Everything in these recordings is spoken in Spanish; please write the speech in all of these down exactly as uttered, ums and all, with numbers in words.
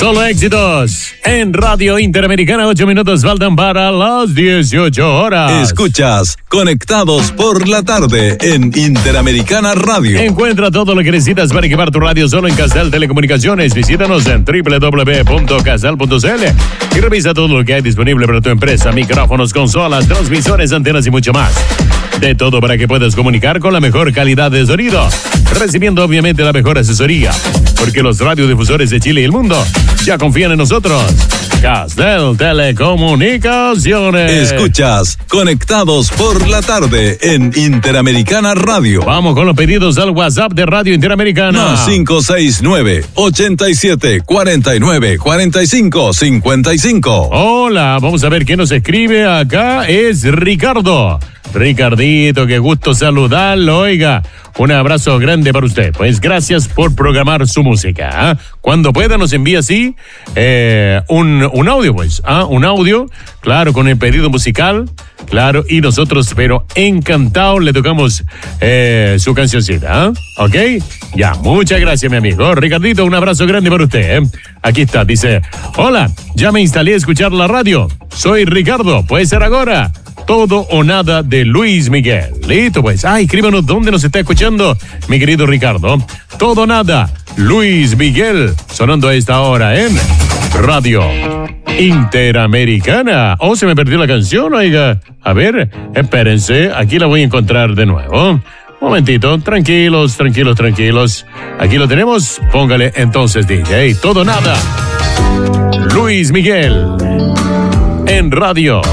Solo éxitos en Radio Interamericana. Ocho minutos faltan para las dieciocho horas. Escuchas Conectados por la Tarde en Interamericana Radio. Encuentra todo lo que necesitas para equipar tu radio solo en Castel Telecomunicaciones. Visítanos en doble u doble u doble u punto castel punto c l y revisa todo lo que hay disponible para tu empresa. Micrófonos, consolas, transmisores, antenas y mucho más. De todo para que puedas comunicar con la mejor calidad de sonido, recibiendo obviamente la mejor asesoría, porque los radiodifusores de Chile y el mundo ya confían en nosotros. Castel Telecomunicaciones. Escuchas Conectados por la Tarde en Interamericana Radio. Vamos con los pedidos al WhatsApp de Radio Interamericana. Más cinco seis nueve, ochenta y siete, cuarenta y nueve, cuarenta y cinco, cincuenta y cinco. Hola, vamos a ver quién nos escribe acá. Es Ricardo. Ricardito, qué gusto saludarlo. Oiga, un abrazo grande para usted. Pues gracias por programar su música. ¿eh? Cuando pueda nos envía así eh, un, un audio, pues. ¿eh? Un audio, claro, con el pedido musical. Claro, y nosotros, pero encantados, le tocamos eh, su cancioncita. ¿eh? ¿Ok? Ya, muchas gracias, mi amigo. Ricardito, un abrazo grande para usted. ¿eh? Aquí está, dice: hola, ya me instalé a escuchar la radio. Soy Ricardo, puede ser ahora. Todo o nada de Luis Miguel. Listo, pues. Ah, escríbanos dónde nos está escuchando, mi querido Ricardo. Todo o nada, Luis Miguel, sonando a esta hora en Radio Interamericana. Oh, se me perdió la canción, oiga. A ver, espérense, aquí la voy a encontrar de nuevo. Momentito, tranquilos, tranquilos, tranquilos. Aquí lo tenemos. Póngale entonces, D J. Todo o nada, Luis Miguel, en Radio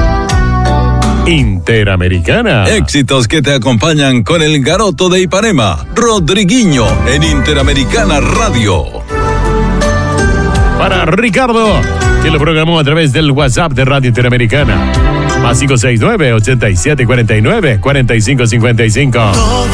Interamericana. Éxitos que te acompañan con el Garoto de Ipanema, Rodriguinho, en Interamericana Radio. Para Ricardo, que lo programó a través del WhatsApp de Radio Interamericana. Más cinco seis nueve, ochenta y siete, cuarenta y nueve, cuarenta y cinco, cincuenta y cinco. Todo